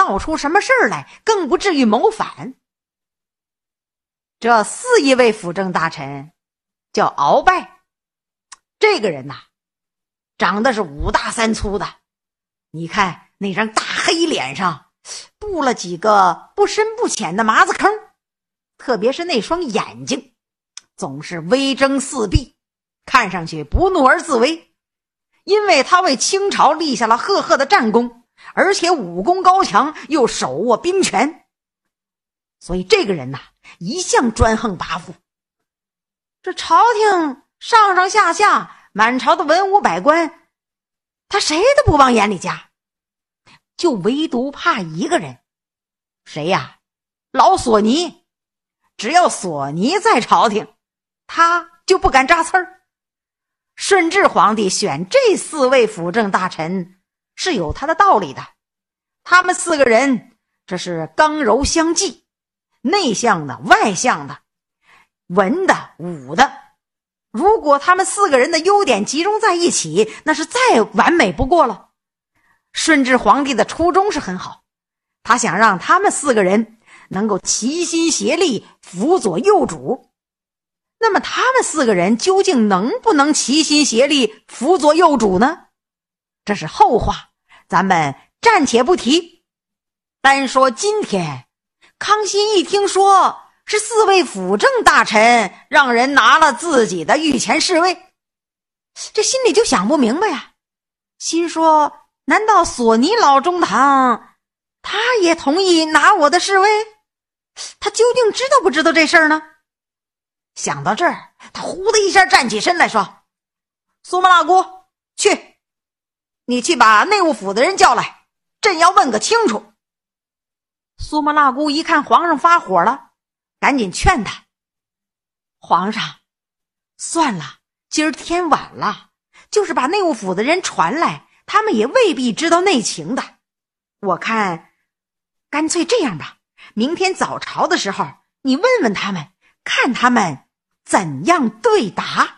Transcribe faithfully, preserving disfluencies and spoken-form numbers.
闹出什么事儿来，更不至于谋反。这四一位辅政大臣叫鳌拜，这个人呐、啊，长得是五大三粗的，你看那张大黑脸上布了几个不深不浅的麻子坑，特别是那双眼睛总是微睁四闭，看上去不怒而自威。因为他为清朝立下了赫赫的战功，而且武功高强，又手握兵权，所以这个人呐、啊，一向专横跋扈。这朝廷上上下下满朝的文武百官，他谁都不往眼里夹，就唯独怕一个人。谁呀？老索尼。只要索尼在朝廷，他就不敢扎刺儿。顺治皇帝选这四位辅政大臣是有他的道理的，他们四个人这是刚柔相济，内向的外向的，文的武的，如果他们四个人的优点集中在一起，那是再完美不过了。顺治皇帝的初衷是很好，他想让他们四个人能够齐心协力辅佐幼主。那么他们四个人究竟能不能齐心协力辅佐幼主呢？这是后话，咱们暂且不提。单说今天，康熙一听说是四位辅政大臣让人拿了自己的御前侍卫，这心里就想不明白呀，心说难道索尼老中堂他也同意拿我的侍卫？他究竟知道不知道这事儿呢？想到这儿，他呼的一下站起身来说：苏木拉姑，去，你去把内务府的人叫来，朕要问个清楚。苏木拉姑一看皇上发火了，赶紧劝他：皇上，算了，今儿天晚了，就是把内务府的人传来，他们也未必知道内情的。我看干脆这样吧，明天早朝的时候你问问他们，看他们怎样对答。